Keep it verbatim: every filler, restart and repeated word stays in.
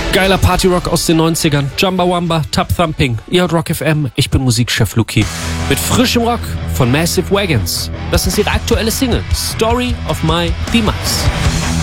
Geiler Partyrock aus den neunzigern. Jumba Wamba, Tub Thumping. Ihr hört Rock F M. Ich bin Musikchef Luki. Mit frischem Rock von Massive Wagons. Das ist ihre aktuelle Single. Story of My Demise.